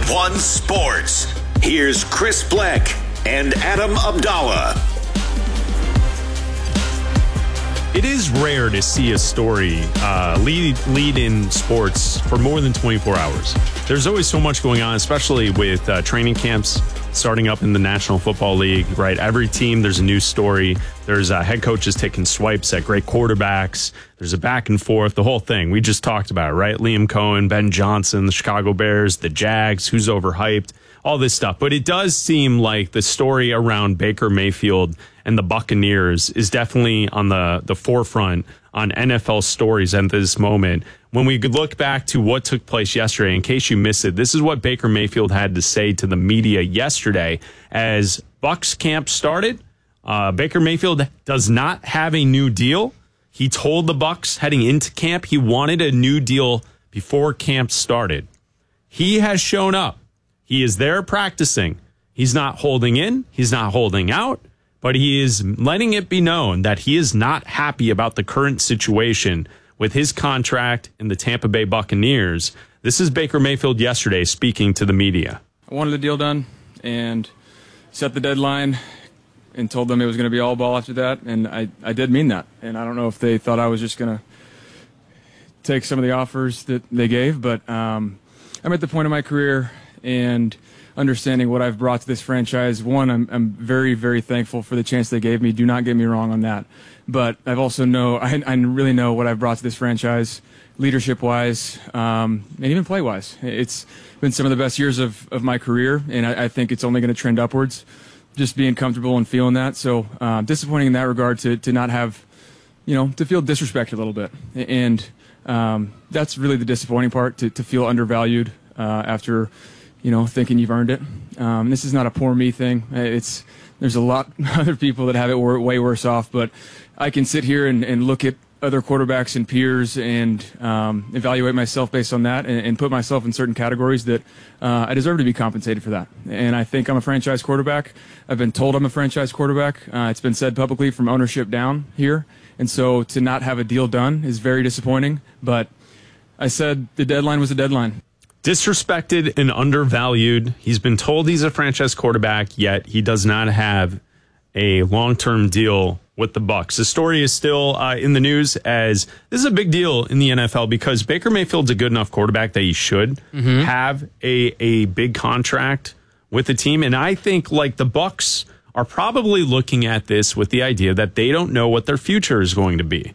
1 Sports. Here's Chris Bleck and Adam Abdallah. It is rare to see a story lead in sports for more than 24 hours. There's always so much going on, especially with training camps starting up in the National Football League, right? Every team, there's a new story. There's head coaches taking swipes at great quarterbacks. There's a back and forth, the whole thing. We just talked about it, right? Liam Cohen, Ben Johnson, the Chicago Bears, the Jags, who's overhyped, all this stuff. But it does seem like the story around Baker Mayfield and the Buccaneers is definitely on the forefront on NFL stories at this moment. When we could look back to what took place yesterday, in case you missed it, this is what Baker Mayfield had to say to the media yesterday as Bucs camp started. Baker Mayfield does not have a new deal. He told the Bucs heading into camp he wanted a new deal before camp started. He has shown up. He is there practicing. He's not holding in. He's not holding out. But he is letting it be known that he is not happy about the current situation with his contract in the Tampa Bay Buccaneers. This is Baker Mayfield yesterday speaking to the media. I wanted the deal done and set the deadline and told them it was going to be all ball after that, and I did mean that. And I don't know if they thought I was just going to take some of the offers that they gave, but I'm at the point in my career and understanding what I've brought to this franchise. One, I'm very, very thankful for the chance they gave me. Do not get me wrong on that. But I've also I really know what I've brought to this franchise, leadership-wise, and even play-wise. It's been some of the best years of my career, and I think it's only going to trend upwards, just being comfortable and feeling that. So disappointing in that regard to not have, to feel disrespected a little bit. And that's really the disappointing part, to feel undervalued after thinking you've earned it. This is not a poor me thing. There's a lot of other people that have it way worse off, but I can sit here and look at other quarterbacks and peers and evaluate myself based on that and put myself in certain categories that I deserve to be compensated for that. And I think I'm a franchise quarterback. I've been told I'm a franchise quarterback. It's been said publicly from ownership down here. And so to not have a deal done is very disappointing. But I said the deadline was a deadline. Disrespected and undervalued. He's been told he's a franchise quarterback, yet he does not have a long-term deal with the Bucs. The story is still in the news as this is a big deal in the NFL because Baker Mayfield's a good enough quarterback that he should have a big contract with the team. And I think like the Bucs are probably looking at this with the idea that they don't know what their future is going to be.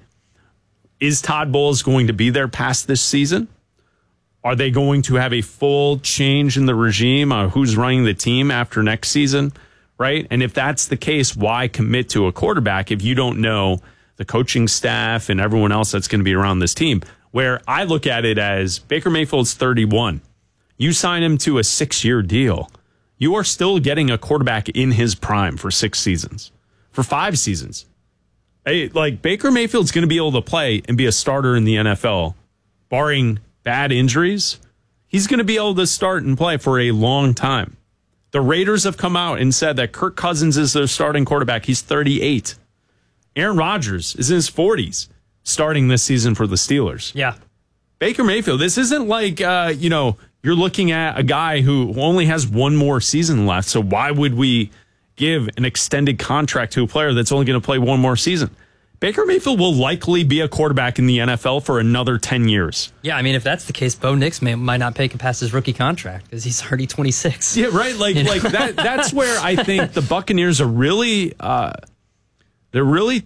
Is Todd Bowles going to be there past this season? Are they going to have a full change in the regime on who's running the team after next season, right? And if that's the case, why commit to a quarterback if you don't know the coaching staff and everyone else that's going to be around this team? Where I look at it as Baker Mayfield's 31. You sign him to a 6-year deal. You are still getting a quarterback in his prime for 6 seasons, for 5 seasons. Like Baker Mayfield's going to be able to play and be a starter in the NFL, barring bad injuries. He's going to be able to start and play for a long time. The Raiders have come out and said that Kirk Cousins is their starting quarterback. He's 38. Aaron Rodgers is in his 40s starting this season for the Steelers. Yeah. Baker Mayfield, this isn't like, you're looking at a guy who only has one more season left. So why would we give an extended contract to a player that's only going to play one more season? Baker Mayfield will likely be a quarterback in the NFL for another 10 years. Yeah, I mean, if that's the case, Bo Nix might not make it past his rookie contract because he's already 26. Yeah, right. Like that. That's where I think the Buccaneers are really, they're really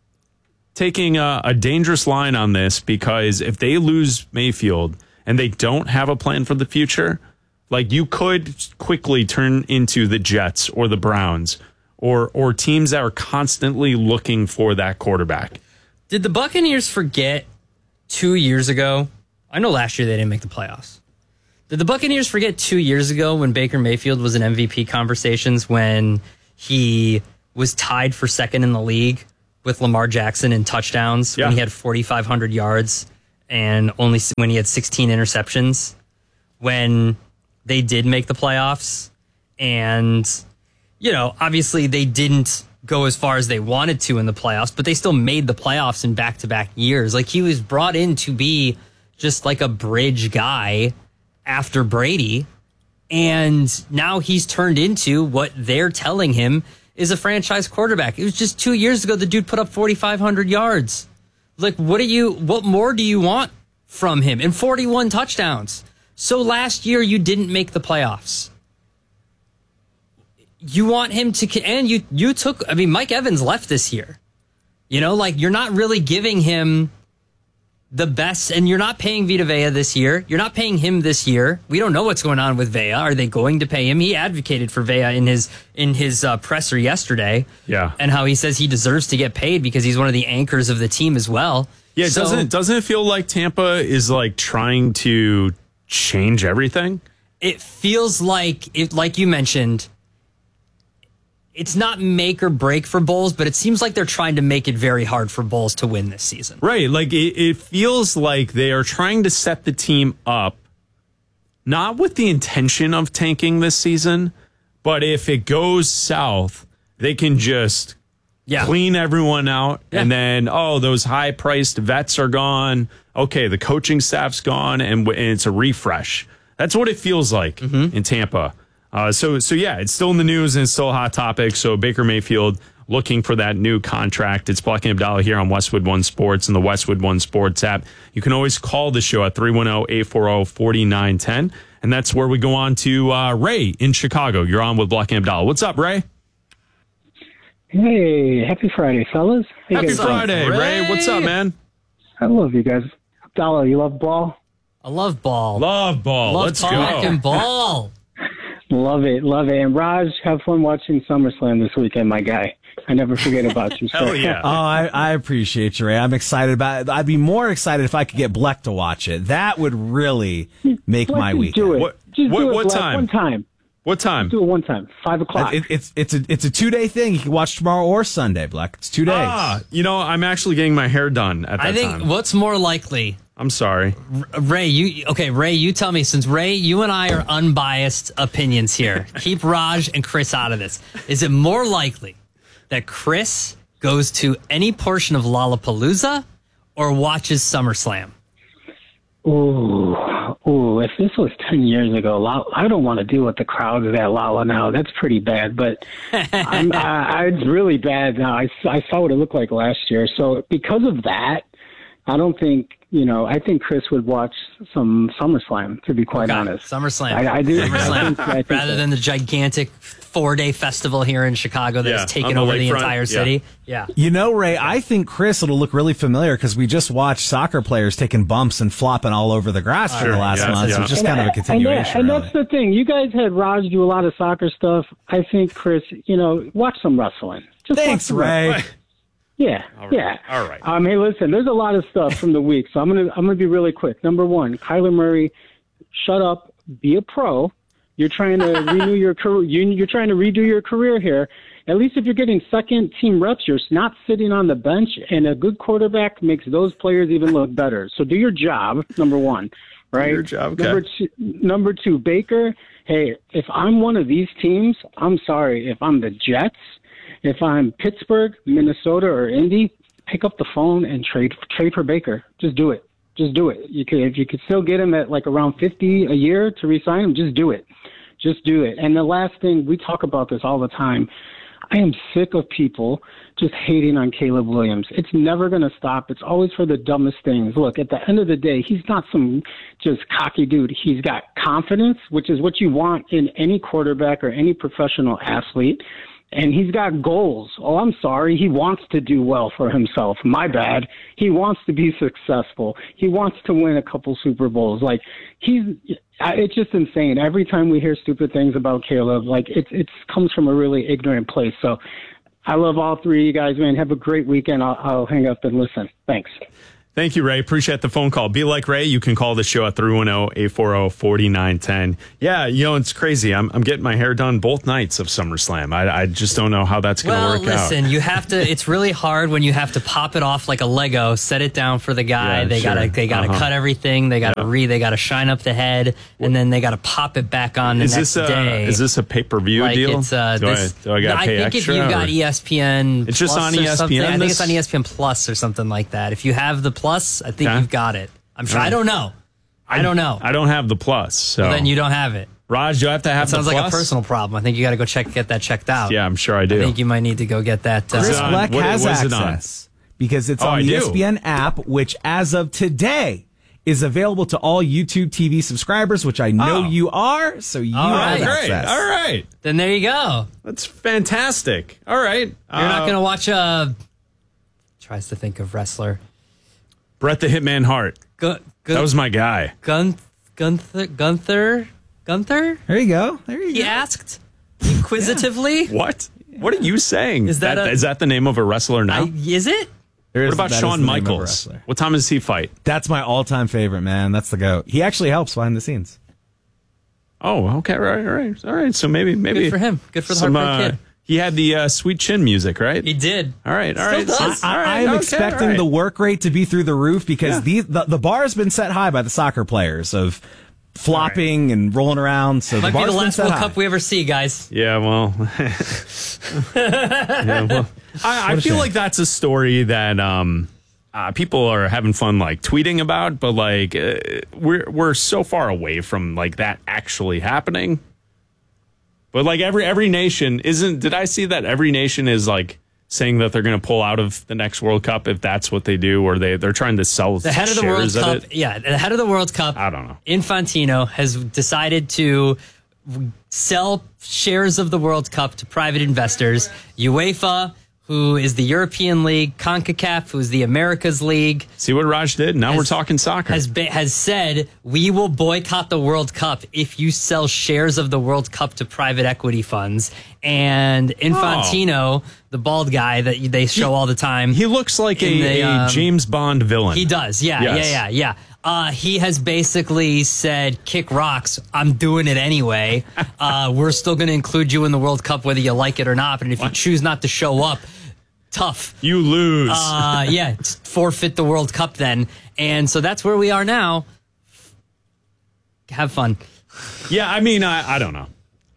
taking a dangerous line on this because if they lose Mayfield and they don't have a plan for the future, like you could quickly turn into the Jets or the Browns. Or teams that are constantly looking for that quarterback. Did the Buccaneers forget 2 years ago? I know last year they didn't make the playoffs. Did the Buccaneers forget 2 years ago when Baker Mayfield was in MVP conversations when he was tied for second in the league with Lamar Jackson in touchdowns, when he had 4,500 yards and only when he had 16 interceptions, when they did make the playoffs and... obviously they didn't go as far as they wanted to in the playoffs, but they still made the playoffs in back-to-back years. Like, he was brought in to be just like a bridge guy after Brady, And now he's turned into what they're telling him is a franchise quarterback. It was just 2 years ago the dude put up 4,500 yards. Like, what more do you want from him? And 41 touchdowns. So last year you didn't make the playoffs. You want him to, and you took, I mean, Mike Evans left this year. You know, like, you're not really giving him the best, and you're not paying Vita Vea this year. You're not paying him this year. We don't know what's going on with Vea. Are they going to pay him? He advocated for Vea in his presser yesterday. Yeah. And how he says he deserves to get paid because he's one of the anchors of the team as well. Yeah, So- doesn't it feel like Tampa is like trying to change everything? It feels like you mentioned, it's not make or break for Bulls, but it seems like they're trying to make it very hard for Bulls to win this season. Right. Like it feels like they are trying to set the team up, not with the intention of tanking this season, but if it goes south, they can just clean everyone out. Yeah. And then, those high priced vets are gone. Okay, the coaching staff's gone and it's a refresh. That's what it feels like in Tampa. So yeah, it's still in the news and it's still a hot topic. So Baker Mayfield looking for that new contract. It's Black and Abdallah here on Westwood One Sports and the Westwood One Sports app. You can always call the show at 310-840-4910. And that's where we go on to Ray in Chicago. You're on with Black and Abdallah. What's up, Ray? Hey, happy Friday, fellas. Hey, Happy guys. Friday, Ray. What's up, man? I love you guys. Abdallah, you love ball? I love ball. Love ball. Love Let's talking go. ball. Love it, love it. And Raj, have fun watching SummerSlam this weekend, my guy. I never forget about you, sir. Hell yeah. Oh, I appreciate you, Ray. I'm excited about it. I'd be more excited if I could get Bleck to watch it. That would really make my Let's week. do it. What- Just do it, what Black. time? One time. What time? Do it one time. 5 o'clock. It's a 2-day thing. You can watch tomorrow or Sunday, Bleck. It's 2 days. I'm actually getting my hair done at that I think time. what's more likely, I'm sorry. Ray, you tell me, since Ray, you and I are unbiased opinions here. Keep Raj and Chris out of this. Is it more likely that Chris goes to any portion of Lollapalooza or watches SummerSlam? Ooh, if this was 10 years ago, I don't want to deal with the crowds at Lala now. That's pretty bad, but it's really bad now. I saw what it looked like last year. So because of that, I don't think, I think Chris would watch some SummerSlam, to be quite honest. SummerSlam. I do. SummerSlam. I think Rather so. than the gigantic 4-day festival here in Chicago that Yeah, has taken on the over the lakefront. entire city. Yeah. You know, Ray, I think Chris, it'll look really familiar because we just watched soccer players taking bumps and flopping all over the grass for Sure, the last yes, month. So yeah. it's just kind of a continuation. And really. that's the thing. You guys had Raj do a lot of soccer stuff. I think, Chris, watch some wrestling. Just watch Thanks, some Ray. wrestling. Yeah, right. yeah. All right. Hey, listen, there's a lot of stuff from the week, so I'm gonna be really quick. Number one, Kyler Murray, shut up, be a pro. You're trying to renew your career. You're trying to redo your career here. At least if you're getting second team reps, you're not sitting on the bench. And a good quarterback makes those players even look better. So do your job. Number one, right? your job, okay. Number two, Baker. Hey, if I'm one of these teams, I'm sorry. If I'm the Jets. If I'm Pittsburgh, Minnesota, or Indy, pick up the phone and trade for Baker. Just do it. Just do it. If you could still get him at like around $50 a year to re-sign him, just do it. Just do it. And the last thing, we talk about this all the time. I am sick of people just hating on Caleb Williams. It's never going to stop. It's always for the dumbest things. Look, at the end of the day, he's not some just cocky dude. He's got confidence, which is what you want in any quarterback or any professional athlete. And he's got goals. Oh, I'm sorry. He wants to do well for himself. My bad. He wants to be successful. He wants to win a couple Super Bowls. Like, it's just insane. Every time we hear stupid things about Caleb, like, it comes from a really ignorant place. So I love all three of you guys, man. Have a great weekend. I'll hang up and listen. Thanks. Thank you, Ray. Appreciate the phone call. Be like Ray. You can call the show at 310-840-4910. Yeah, it's crazy. I'm getting my hair done both nights of SummerSlam. I just don't know how that's going to work out. Listen, you have to. It's really hard when you have to pop it off like a Lego, set it down for the guy. Yeah, they sure. gotta cut everything. They gotta shine up the head, and then they gotta pop it back on the next day. Is this a pay-per-view like deal? It's do I got to pay think extra? if you've got or- ESPN, It's just Plus on or ESPN, something, I think this? it's on ESPN Plus or something like that. If you have the Plus, I think Okay. you've got it. I'm sure. All right. I don't know. I don't know. I don't have the plus. So Well, then you don't have it. Raj, do I have to have Sounds the like plus? a personal problem. I think you got to go get that checked out. Yeah, I'm sure I do. I think you might need to go get that. Chris on- Black what- has what is it on? access because it's Oh, on I the do. ESPN app, which as of today is available to all YouTube TV subscribers, which I know Oh. you are. So you All have right. Great. access. All right. Then there you go. That's fantastic. All right. You're not going to watch a. Tries to think of wrestler. Bret the Hitman Hart. That was my guy. Gunther. There you go. There you He go. asked inquisitively. What? What are you saying? Is that is that the name of a wrestler now? Is it? What about That is Shawn the name of a Michaels? wrestler. What time does he fight? That's my all-time favorite, man. That's the GOAT. He actually helps behind the scenes. Oh, okay, right. All right. So maybe Good for him. Good for the Heartbreak Kid. He had the Sweet Chin music, right? He did. All right. does. I am expecting the work rate to be through the roof because the bar has been set high by the soccer players of flopping and rolling around. So Might the be bar's the been last set World high. Cup we ever see, guys. Yeah, well, I feel shame. like that's a story that people are having fun like tweeting about, but like we're so far away from like that actually happening. But like every nation isn't. Did I see that every nation is like saying that they're going to pull out of the next World Cup if that's what they do, or they're trying to sell The head of the World shares of Cup, it? yeah, the head of the World Cup, I don't know. Infantino has decided to sell shares of the World Cup to private investors. UEFA, who is the European League, CONCACAF, who is the Americas League, See what Raj did? Now we're talking soccer. has said we will boycott the World Cup if you sell shares of the World Cup to private equity funds. And Infantino, the bald guy that they show all the time, He looks like a James Bond villain. he does, yeah. He has basically said, "Kick rocks! I'm doing it anyway. We're still going to include you in the World Cup whether you like it or not. But if you choose not to show up, tough. You lose. Forfeit the World Cup then." And so that's where we are now. Have fun. Yeah, I mean, I don't know.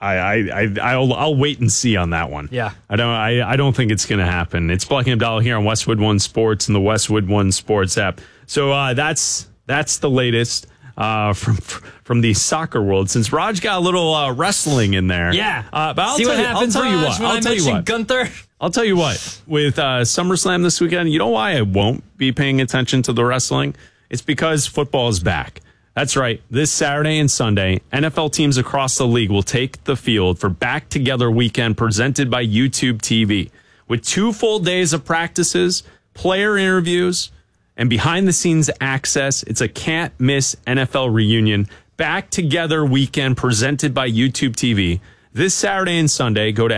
I'll wait and see on that one. Yeah. I don't think it's going to happen. It's Black and Abdallah here on Westwood One Sports and the Westwood One Sports app. So that's the latest from the soccer world. Since Raj got a little wrestling in there, Yeah. But I'll See tell what you, happens, I'll tell you Raj, what. when I'll I tell you mention what. Gunther. I'll tell you what. With SummerSlam this weekend, you know why I won't be paying attention to the wrestling? It's because football is back. That's right. This Saturday and Sunday, NFL teams across the league will take the field for Back Together Weekend presented by YouTube TV. With 2 full days of practices, player interviews, and behind-the-scenes access, it's a can't-miss NFL reunion. Back Together Weekend presented by YouTube TV. This Saturday and Sunday, go to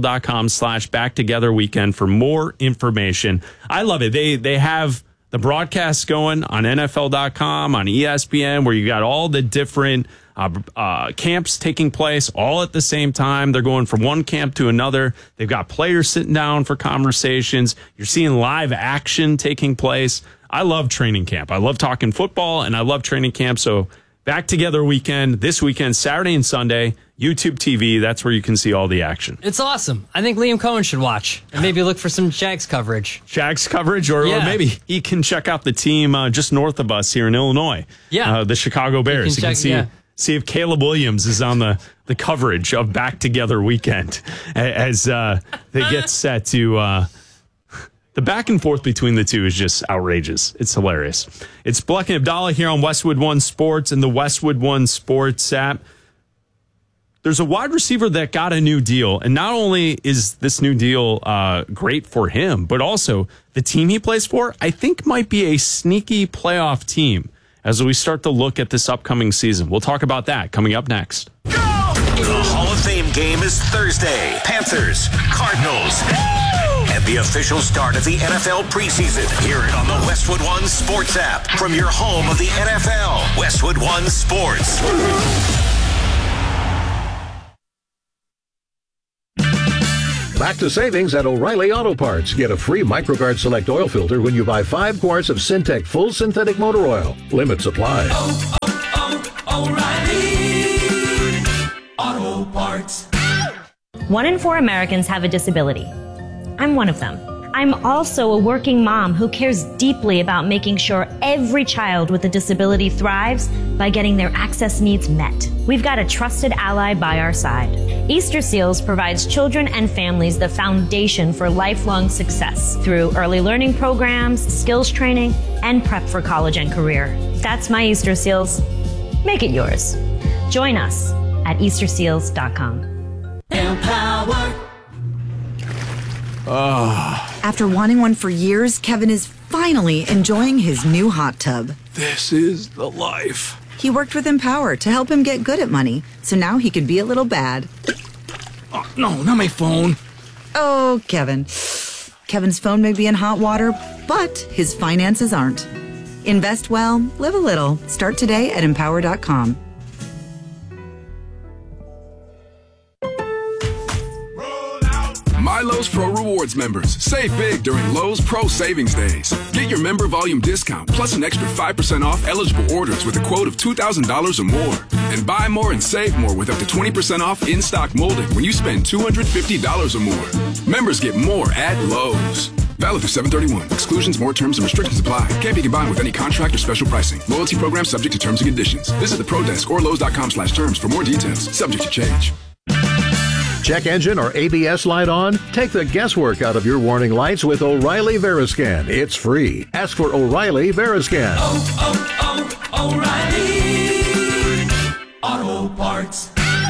NFL.com/BackTogetherWeekend for more information. I love it. They have the broadcasts going on NFL.com, on ESPN, where you got all the different camps taking place all at the same time. They're going from one camp to another. They've got players sitting down for conversations. You're seeing live action taking place. I love training camp. I love talking football, and I love training camp. So Back Together Weekend, this weekend, Saturday and Sunday, YouTube TV. That's where you can see all the action. It's awesome. I think Liam Cohen should watch and maybe look for some Jags coverage. Jags coverage, or maybe he can check out the team just north of us here in Illinois. Yeah. The Chicago Bears. You can see if Caleb Williams is on the coverage of Back Together Weekend as they get set to... the back and forth between the two is just outrageous. It's hilarious. It's Black and Abdallah here on Westwood One Sports and the Westwood One Sports app. There's a wide receiver that got a new deal, and not only is this new deal great for him, but also the team he plays for, I think, might be a sneaky playoff team as we start to look at this upcoming season. We'll talk about that coming up next. The Hall of Fame game is Thursday. Panthers, Cardinals, and the official start of the NFL preseason. Hear it on the Westwood One Sports app from your home of the NFL. Westwood One Sports. Back to savings at O'Reilly Auto Parts. Get a free MicroGuard Select oil filter when you buy 5 quarts of Syntec Full Synthetic Motor Oil. Limits apply. O'Reilly Auto Parts. 1 in 4 Americans have a disability. I'm one of them. I'm also a working mom who cares deeply about making sure every child with a disability thrives by getting their access needs met. We've got a trusted ally by our side. Easter Seals provides children and families the foundation for lifelong success through early learning programs, skills training, and prep for college and career. That's my Easter Seals. Make it yours. Join us at easterseals.com. Empower. After wanting one for years, Kevin is finally enjoying his new hot tub. This is the life. He worked with Empower to help him get good at money, so now he could be a little bad. Oh, no, not my phone. Oh, Kevin. Kevin's phone may be in hot water, but his finances aren't. Invest well, live a little. Start today at empower.com. My Lowe's Pro Rewards members, save big during Lowe's Pro Savings Days. Get your member volume discount plus an extra 5% off eligible orders with a quote of $2,000 or more. And buy more and save more with up to 20% off in-stock molding when you spend $250 or more. Members get more at Lowe's. Valid through 7/31. Exclusions, more terms, and restrictions apply. Can't be combined with any contract or special pricing. Loyalty program subject to terms and conditions. Visit the Pro Desk or Lowe's.com/terms for more details. Subject to change. Check engine or ABS light on? Take the guesswork out of your warning lights with O'Reilly Veriscan. It's free. Ask for O'Reilly Veriscan. O'Reilly Auto Parts.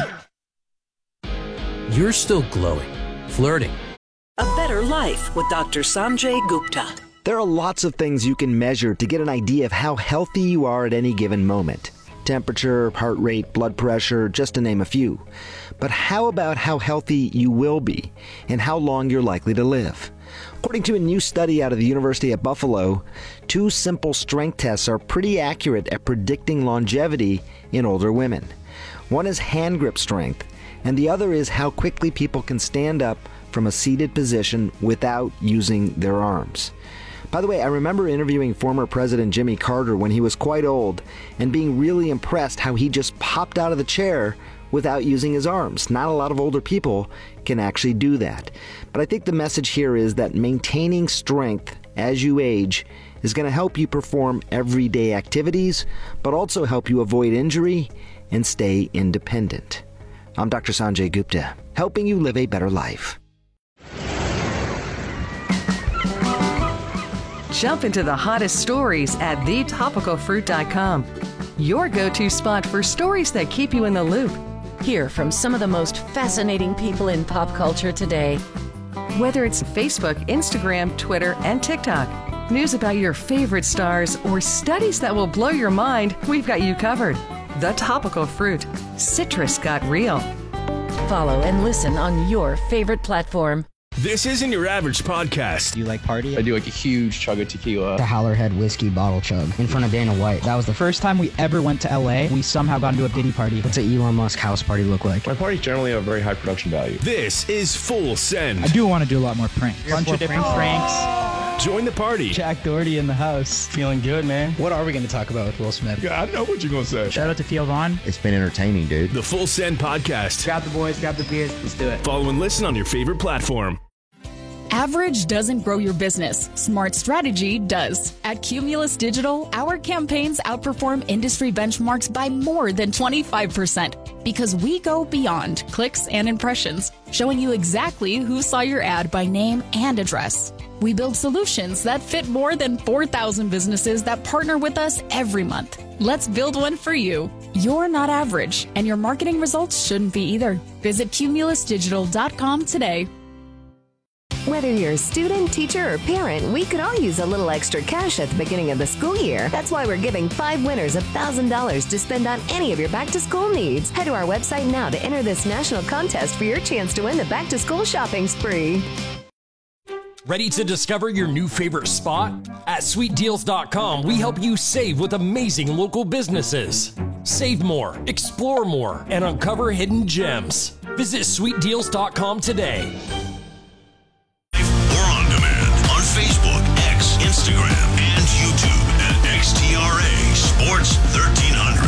You're still glowing, flirting. A better life with Dr. Sanjay Gupta. There are lots of things you can measure to get an idea of how healthy you are at any given moment. Temperature, heart rate, blood pressure, just to name a few. But how about how healthy you will be and how long you're likely to live? According to a new study out of the University at Buffalo, 2 simple strength tests are pretty accurate at predicting longevity in older women. One is hand grip strength, and the other is how quickly people can stand up from a seated position without using their arms. By the way, I remember interviewing former President Jimmy Carter when he was quite old and being really impressed how he just popped out of the chair without using his arms. Not a lot of older people can actually do that. But I think the message here is that maintaining strength as you age is going to help you perform everyday activities, but also help you avoid injury and stay independent. I'm Dr. Sanjay Gupta, helping you live a better life. Jump into the hottest stories at thetopicalfruit.com. Your go-to spot for stories that keep you in the loop. Hear from some of the most fascinating people in pop culture today. Whether it's Facebook, Instagram, Twitter, and TikTok, news about your favorite stars, or studies that will blow your mind, we've got you covered. The Topical Fruit. Citrus got real. Follow and listen on your favorite platform. This isn't your average podcast. You like party? I do like a huge chug of tequila. The Howlerhead whiskey bottle chug in front of Dana White. That was the first time we ever went to LA. We somehow got into a Diddy party. What's an Elon Musk house party look like? My parties generally have very high production value. This is Full Send. I do want to do a lot more pranks. A bunch of different pranks. Join the party. Jack Doherty in the house. Feeling good, man. What are we going to talk about with Will Smith? Yeah, I know what you're going to say. Shout out to Theo Vaughn. It's been entertaining, dude. The Full Send podcast. Grab the boys, grab the beers. Let's do it. Follow and listen on your favorite platform. Average doesn't grow your business. Smart strategy does. At Cumulus Digital, our campaigns outperform industry benchmarks by more than 25% because we go beyond clicks and impressions, showing you exactly who saw your ad by name and address. We build solutions that fit more than 4,000 businesses that partner with us every month. Let's build one for you. You're not average, and your marketing results shouldn't be either. Visit cumulusdigital.com today. Whether you're a student, teacher, or parent, we could all use a little extra cash at the beginning of the school year. That's why we're giving 5 winners $1,000 to spend on any of your back-to-school needs. Head to our website now to enter this national contest for your chance to win the back-to-school shopping spree. Ready to discover your new favorite spot? At sweetdeals.com, we help you save with amazing local businesses. Save more, explore more, and uncover hidden gems. Visit sweetdeals.com today. Facebook, X, Instagram, and YouTube at XTRA Sports 1300.